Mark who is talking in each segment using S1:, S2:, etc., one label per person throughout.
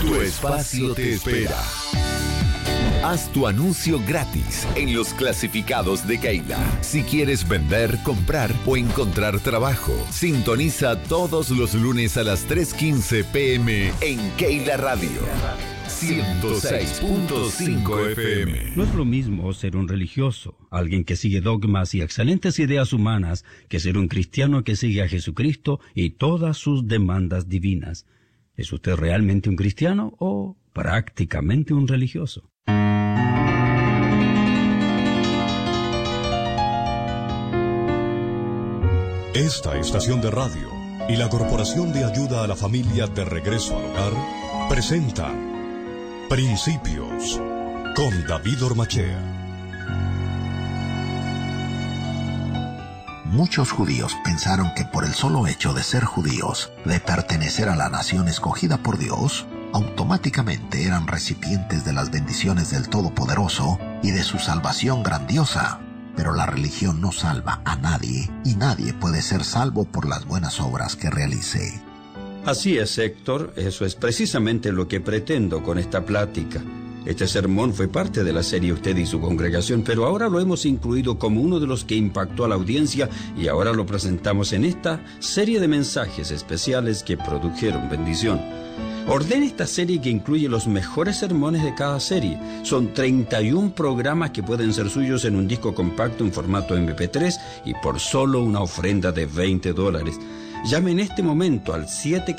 S1: Tu espacio te espera. Haz tu anuncio gratis en los clasificados de Keila. Si quieres vender, comprar o encontrar trabajo, sintoniza todos los lunes a las 3:15 p.m. en Keila Radio 106.5 FM.
S2: No es lo mismo ser un religioso, alguien que sigue dogmas y excelentes ideas humanas, que ser un cristiano que sigue a Jesucristo y todas sus demandas divinas. ¿Es usted realmente un cristiano o prácticamente un religioso?
S3: Esta estación de radio y la Corporación de Ayuda a la Familia de Regreso al Hogar presentan Principios con David Ormachea.
S4: Muchos judíos pensaron que por el solo hecho de ser judíos, de pertenecer a la nación escogida por Dios, automáticamente eran recipientes de las bendiciones del Todopoderoso y de su salvación grandiosa. Pero la religión no salva a nadie, y nadie puede ser salvo por las buenas obras que realice.
S2: Así es, Héctor. Eso es precisamente lo que pretendo con esta plática. Este sermón fue parte de la serie Usted y su congregación, pero ahora lo hemos incluido como uno de los que impactó a la audiencia y ahora lo presentamos en esta serie de mensajes especiales que produjeron bendición. Ordene esta serie que incluye los mejores sermones de cada serie. Son 31 programas que pueden ser suyos en un disco compacto en formato MP3 y por solo una ofrenda de $20. Llame en este momento al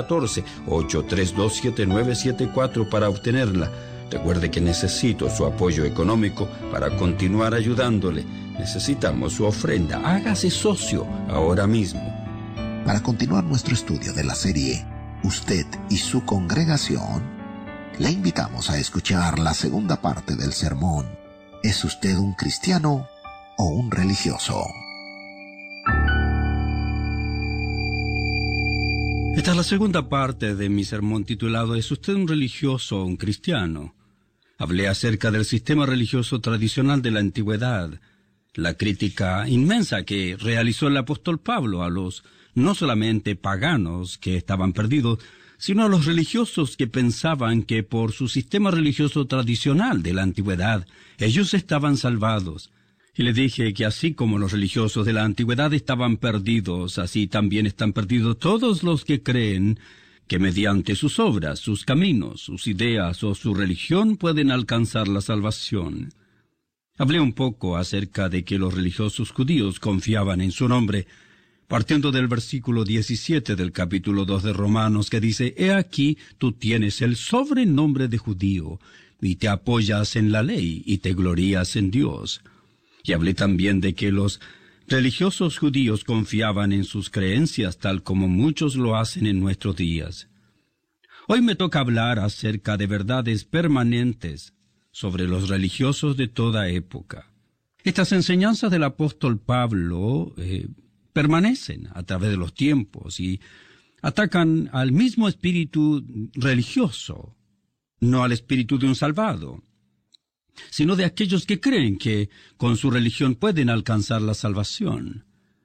S2: 714-832-7974 para obtenerla. Recuerde que necesito su apoyo económico para continuar ayudándole. Necesitamos su ofrenda. Hágase socio ahora mismo.
S4: Para continuar nuestro estudio de la serie Usted y su congregación, le invitamos a escuchar la segunda parte del sermón. ¿Es usted un cristiano o un religioso?
S2: Esta es la segunda parte de mi sermón titulado ¿Es usted un religioso o un cristiano? Hablé acerca del sistema religioso tradicional de la antigüedad, la crítica inmensa que realizó el apóstol Pablo a los no solamente paganos que estaban perdidos, sino a los religiosos que pensaban que por su sistema religioso tradicional de la antigüedad, ellos estaban salvados. Y le dije que así como los religiosos de la antigüedad estaban perdidos, así también están perdidos todos los que creen que mediante sus obras, sus caminos, sus ideas o su religión pueden alcanzar la salvación. Hablé un poco acerca de que los religiosos judíos confiaban en su nombre, partiendo del versículo 17 del capítulo 2 de Romanos, que dice, «He aquí, tú tienes el sobrenombre de judío, y te apoyas en la ley, y te glorías en Dios». Y hablé también de que los religiosos judíos confiaban en sus creencias, tal como muchos lo hacen en nuestros días. Hoy me toca hablar acerca de verdades permanentes sobre los religiosos de toda época. Estas enseñanzas del apóstol Pablo permanecen a través de los tiempos y atacan al mismo espíritu religioso, no al espíritu de un salvado, sino de aquellos que creen que con su religión pueden alcanzar la salvación.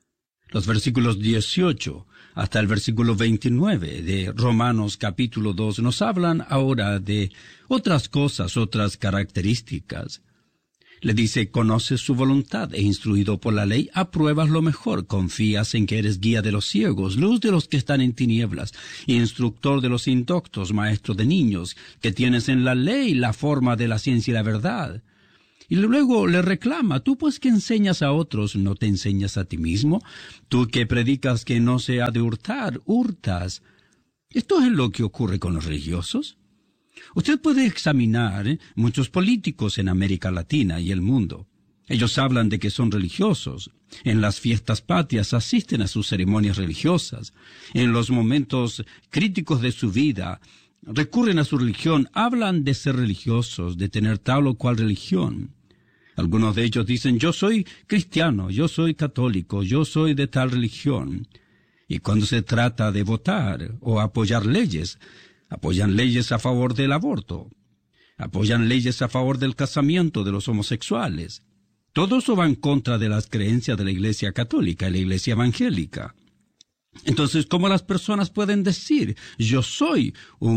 S2: Los versículos 18 hasta el versículo 29 de Romanos capítulo 2 nos hablan ahora de otras cosas, otras características. Le dice, conoces su voluntad e instruido por la ley, apruebas lo mejor, confías en que eres guía de los ciegos, luz de los que están en tinieblas, instructor de los indoctos, maestro de niños, que tienes en la ley la forma de la ciencia y la verdad. Y luego le reclama, tú pues que enseñas a otros, ¿no te enseñas a ti mismo? Tú que predicas que no se ha de hurtar, hurtas. ¿Esto es lo que ocurre con los religiosos? Usted puede examinar muchos políticos en América Latina y el mundo. Ellos hablan de que son religiosos. En las fiestas patrias asisten a sus ceremonias religiosas. En los momentos críticos de su vida recurren a su religión. Hablan de ser religiosos, de tener tal o cual religión. Algunos de ellos dicen, yo soy cristiano, yo soy católico, yo soy de tal religión. Y cuando se trata de votar o apoyar leyes, apoyan leyes a favor del aborto, apoyan leyes a favor del casamiento de los homosexuales. Todo eso va en contra de las creencias de la Iglesia Católica y la Iglesia Evangélica. Entonces, ¿cómo las personas pueden decir, yo soy un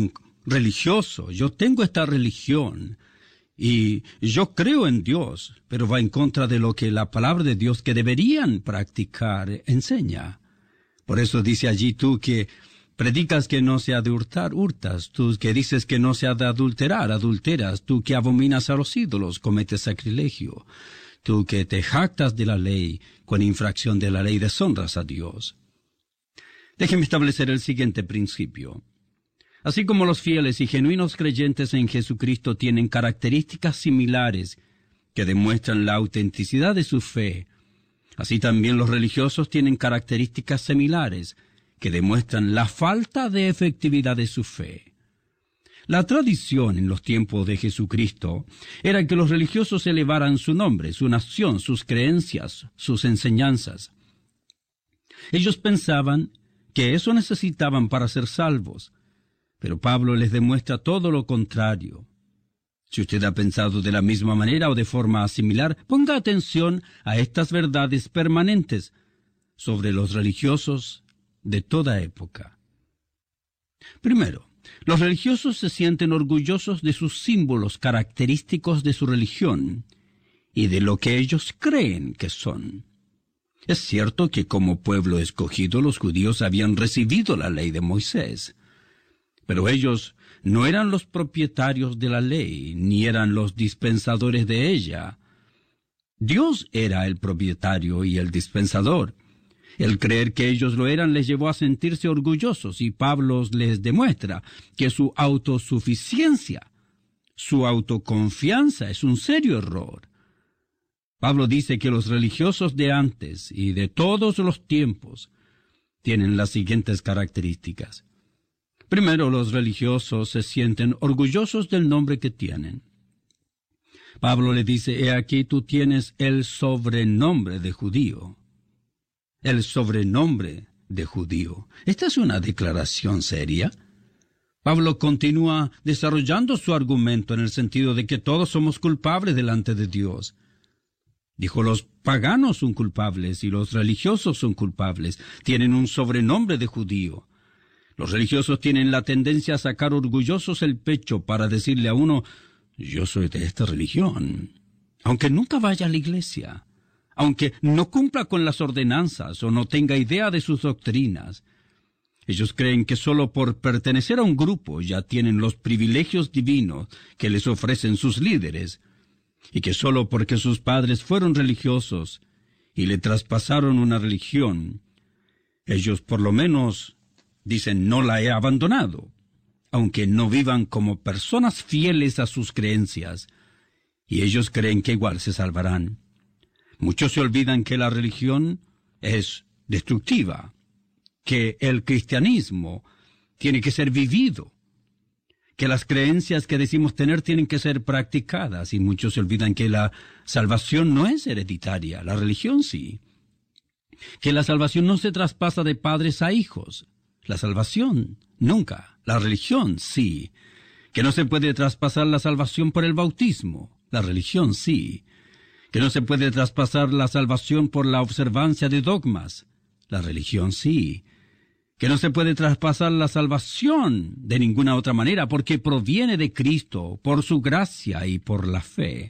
S2: religioso, yo tengo esta religión y yo creo en Dios, pero va en contra de lo que la palabra de Dios que deberían practicar enseña. Por eso dice allí tú que predicas que no se ha de hurtar, hurtas. Tú que dices que no se ha de adulterar, adulteras. Tú que abominas a los ídolos, cometes sacrilegio. Tú que te jactas de la ley, con infracción de la ley deshonras a Dios. Déjeme establecer el siguiente principio. Así como los fieles y genuinos creyentes en Jesucristo tienen características similares que demuestran la autenticidad de su fe, así también los religiosos tienen características similares que demuestran la falta de efectividad de su fe. La tradición en los tiempos de Jesucristo era que los religiosos elevaran su nombre, su nación, sus creencias, sus enseñanzas. Ellos pensaban que eso necesitaban para ser salvos, pero Pablo les demuestra todo lo contrario. Si usted ha pensado de la misma manera o de forma similar, ponga atención a estas verdades permanentes sobre los religiosos de toda época. Primero, los religiosos se sienten orgullosos de sus símbolos característicos de su religión y de lo que ellos creen que son. Es cierto que como pueblo escogido los judíos habían recibido la ley de Moisés, pero ellos no eran los propietarios de la ley, ni eran los dispensadores de ella. Dios era el propietario y el dispensador. El creer que ellos lo eran les llevó a sentirse orgullosos, y Pablo les demuestra que su autosuficiencia, su autoconfianza es un serio error. Pablo dice que los religiosos de antes y de todos los tiempos tienen las siguientes características. Primero, los religiosos se sienten orgullosos del nombre que tienen. Pablo le dice, he aquí tú tienes el sobrenombre de judío. El sobrenombre de judío. ¿Esta es una declaración seria? Pablo continúa desarrollando su argumento en el sentido de que todos somos culpables delante de Dios. Dijo, los paganos son culpables y los religiosos son culpables. Tienen un sobrenombre de judío. Los religiosos tienen la tendencia a sacar orgullosos el pecho para decirle a uno, yo soy de esta religión, aunque nunca vaya a la iglesia, aunque no cumpla con las ordenanzas o no tenga idea de sus doctrinas. Ellos creen que solo por pertenecer a un grupo ya tienen los privilegios divinos que les ofrecen sus líderes, y que solo porque sus padres fueron religiosos y le traspasaron una religión, ellos por lo menos dicen no la he abandonado, aunque no vivan como personas fieles a sus creencias, y ellos creen que igual se salvarán. Muchos se olvidan que la religión es destructiva, que el cristianismo tiene que ser vivido, que las creencias que decimos tener tienen que ser practicadas, y muchos se olvidan que la salvación no es hereditaria, la religión sí. Que la salvación no se traspasa de padres a hijos, la salvación nunca, la religión sí. Que no se puede traspasar la salvación por el bautismo, la religión sí. Que no se puede traspasar la salvación por la observancia de dogmas, la religión sí. Que no se puede traspasar la salvación de ninguna otra manera, porque proviene de Cristo, por su gracia y por la fe.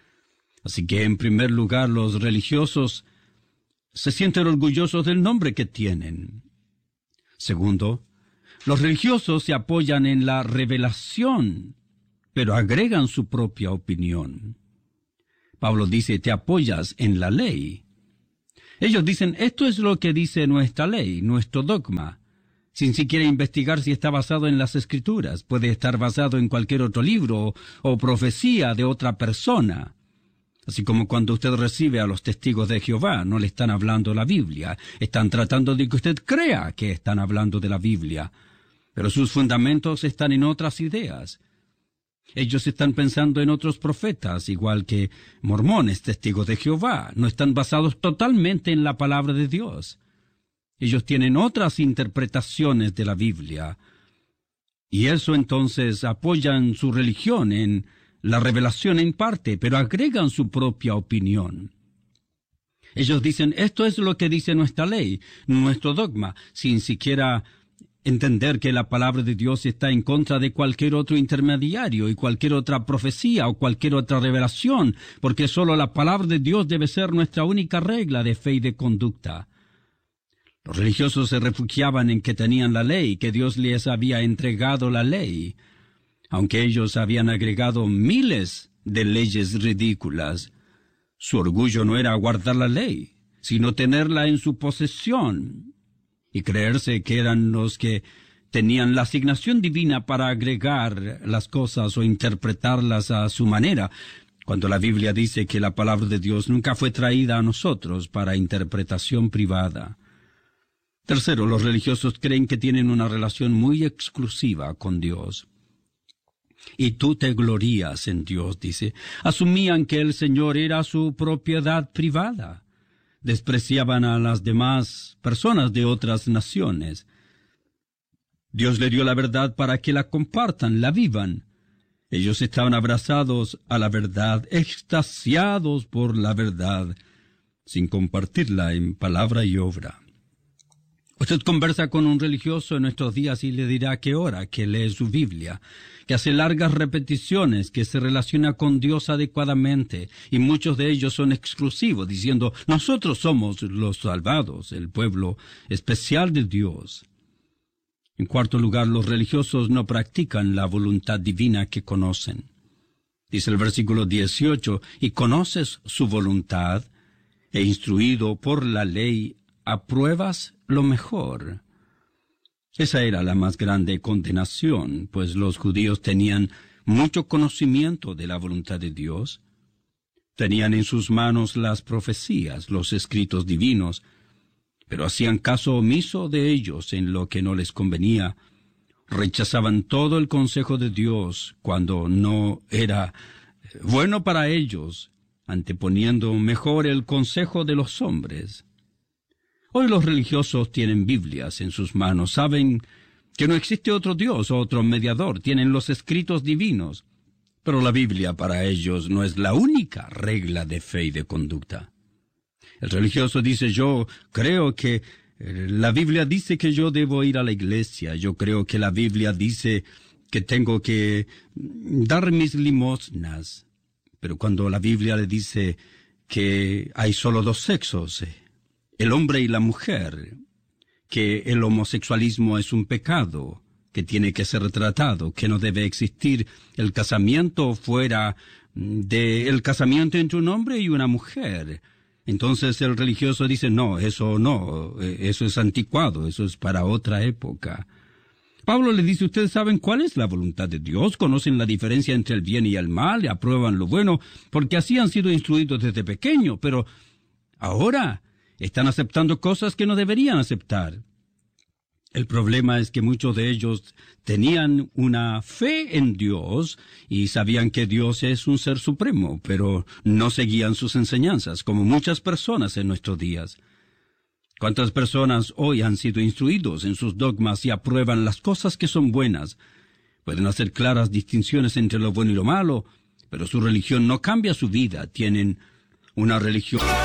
S2: Así que, en primer lugar, los religiosos se sienten orgullosos del nombre que tienen. Segundo, los religiosos se apoyan en la revelación, pero agregan su propia opinión. Pablo dice, te apoyas en la ley. Ellos dicen, esto es lo que dice nuestra ley, nuestro dogma, sin siquiera investigar si está basado en las Escrituras. Puede estar basado en cualquier otro libro o profecía de otra persona. Así como cuando usted recibe a los testigos de Jehová, no le están hablando de la Biblia, están tratando de que usted crea que están hablando de la Biblia, pero sus fundamentos están en otras ideas. Ellos están pensando en otros profetas, igual que mormones, testigos de Jehová. No están basados totalmente en la palabra de Dios. Ellos tienen otras interpretaciones de la Biblia. Y eso entonces apoyan su religión en la revelación en parte, pero agregan su propia opinión. Ellos dicen, esto es lo que dice nuestra ley, nuestro dogma, sin siquiera entender que la palabra de Dios está en contra de cualquier otro intermediario y cualquier otra profecía o cualquier otra revelación, porque solo la palabra de Dios debe ser nuestra única regla de fe y de conducta. Los religiosos se refugiaban en que tenían la ley, que Dios les había entregado la ley, aunque ellos habían agregado miles de leyes ridículas. Su orgullo no era guardar la ley, sino tenerla en su posesión, y creerse que eran los que tenían la asignación divina para agregar las cosas o interpretarlas a su manera, cuando la Biblia dice que la palabra de Dios nunca fue traída a nosotros para interpretación privada. Tercero, los religiosos creen que tienen una relación muy exclusiva con Dios. Y tú te glorías en Dios, dice. Asumían que el Señor era su propiedad privada. Despreciaban a las demás personas de otras naciones. Dios le dio la verdad para que la compartan, la vivan. Ellos estaban abrazados a la verdad, extasiados por la verdad, sin compartirla en palabra y obra. Usted conversa con un religioso en nuestros días y le dirá que ora, que lee su Biblia, que hace largas repeticiones, que se relaciona con Dios adecuadamente, y muchos de ellos son exclusivos, diciendo, nosotros somos los salvados, el pueblo especial de Dios. En cuarto lugar, los religiosos no practican la voluntad divina que conocen. Dice el versículo 18, y conoces su voluntad, e instruido por la ley, apruebas lo mejor. Esa era la más grande condenación, pues los judíos tenían mucho conocimiento de la voluntad de Dios. Tenían en sus manos las profecías, los escritos divinos, pero hacían caso omiso de ellos en lo que no les convenía. Rechazaban todo el consejo de Dios cuando no era bueno para ellos, anteponiendo mejor el consejo de los hombres. Hoy los religiosos tienen Biblias en sus manos, saben que no existe otro Dios o otro mediador, tienen los escritos divinos, pero la Biblia para ellos no es la única regla de fe y de conducta. El religioso dice, yo creo que la Biblia dice que yo debo ir a la iglesia, yo creo que la Biblia dice que tengo que dar mis limosnas, pero cuando la Biblia le dice que hay solo dos sexos, el hombre y la mujer, que el homosexualismo es un pecado, que tiene que ser tratado, que no debe existir el casamiento fuera del casamiento entre un hombre y una mujer. Entonces el religioso dice, no, eso es anticuado, eso es para otra época. Pablo le dice, ustedes saben cuál es la voluntad de Dios, conocen la diferencia entre el bien y el mal, y aprueban lo bueno, porque así han sido instruidos desde pequeño, pero ahora están aceptando cosas que no deberían aceptar. El problema es que muchos de ellos tenían una fe en Dios y sabían que Dios es un ser supremo, pero no seguían sus enseñanzas, como muchas personas en nuestros días. ¿Cuántas personas hoy han sido instruidos en sus dogmas y aprueban las cosas que son buenas? Pueden hacer claras distinciones entre lo bueno y lo malo, pero su religión no cambia su vida, tienen una religión